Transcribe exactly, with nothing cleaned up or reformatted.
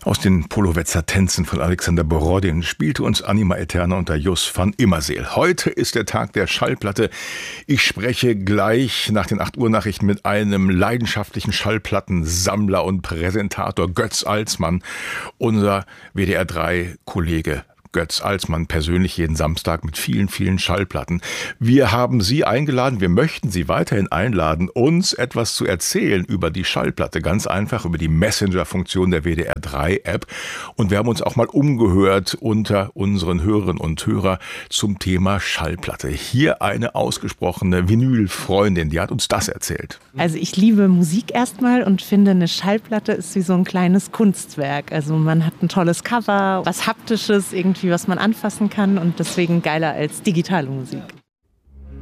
Aus den Polowetzer Tänzen von Alexander Borodin spielte uns Anima Eterna unter Jos van Immerseel. Heute ist der Tag der Schallplatte. Ich spreche gleich nach den acht Uhr Nachrichten mit einem leidenschaftlichen Schallplattensammler und Präsentator, Götz Alsmann, unser W D R drei Kollege. Götz Alsmann persönlich jeden Samstag mit vielen, vielen Schallplatten. Wir haben Sie eingeladen, wir möchten Sie weiterhin einladen, uns etwas zu erzählen über die Schallplatte. Ganz einfach über die Messenger-Funktion der W D R drei App. Und wir haben uns auch mal umgehört unter unseren Hörerinnen und Hörern zum Thema Schallplatte. Hier eine ausgesprochene Vinyl-Freundin, die hat uns das erzählt. Also ich liebe Musik erstmal und finde, eine Schallplatte ist wie so ein kleines Kunstwerk. Also man hat ein tolles Cover, was Haptisches irgendwie, was man anfassen kann und deswegen geiler als digitale Musik.